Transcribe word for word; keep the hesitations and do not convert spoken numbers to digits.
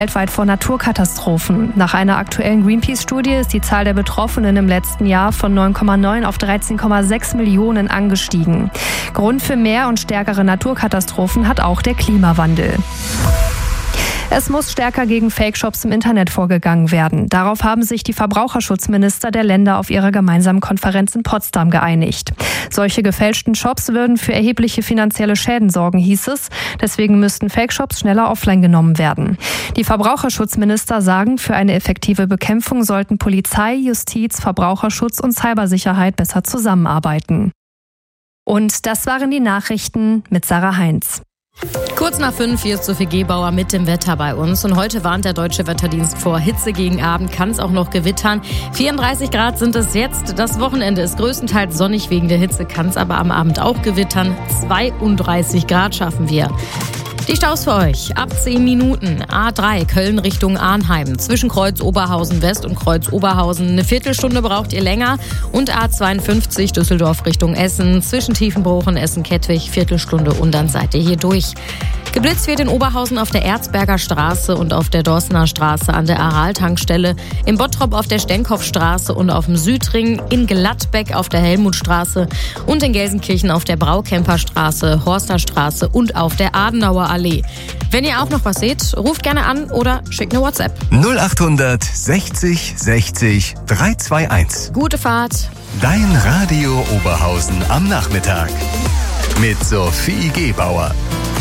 weltweit vor Naturkatastrophen. Nach einer aktuellen Greenpeace-Studie ist die Zahl der Betroffenen im letzten Jahr von neun Komma neun auf dreizehn Komma sechs Millionen angestiegen. Grund für mehr und stärkere Naturkatastrophen hat auch der Klimawandel. Es muss stärker gegen Fake-Shops im Internet vorgegangen werden. Darauf haben sich die Verbraucherschutzminister der Länder auf ihrer gemeinsamen Konferenz in Potsdam geeinigt. Solche gefälschten Shops würden für erhebliche finanzielle Schäden sorgen, hieß es. Deswegen müssten Fake-Shops schneller offline genommen werden. Die Verbraucherschutzminister sagen, für eine effektive Bekämpfung sollten Polizei, Justiz, Verbraucherschutz und Cybersicherheit besser zusammenarbeiten. Und das waren die Nachrichten mit Sarah Heinz. Kurz nach fünf, hier ist Sophie Gebauer mit dem Wetter bei uns. Und heute warnt der Deutsche Wetterdienst vor Hitze gegen Abend, kann es auch noch gewittern. vierunddreißig Grad sind es jetzt. Das Wochenende ist größtenteils sonnig wegen der Hitze, kann es aber am Abend auch gewittern. zweiunddreißig Grad schaffen wir. Die Staus für euch. Ab zehn Minuten. A drei Köln Richtung Arnheim. Zwischen Kreuz Oberhausen West und Kreuz Oberhausen. Eine Viertelstunde braucht ihr länger. Und A zweiundfünfzig Düsseldorf Richtung Essen. Zwischen Tiefenbruch und Essen-Kettwig. Viertelstunde und dann seid ihr hier durch. Geblitzt wird in Oberhausen auf der Erzberger Straße und auf der Dorstener Straße an der Aral-Tankstelle, in Bottrop auf der Stenkopfstraße und auf dem Südring, in Gladbeck auf der Helmutstraße und in Gelsenkirchen auf der Braukemperstraße, Horsterstraße und auf der Adenauer Allee. Wenn ihr auch noch was seht, ruft gerne an oder schickt eine WhatsApp. null achthundert sechzig sechzig dreihunderteinundzwanzig. Gute Fahrt. Dein Radio Oberhausen am Nachmittag mit Sophie Gebauer.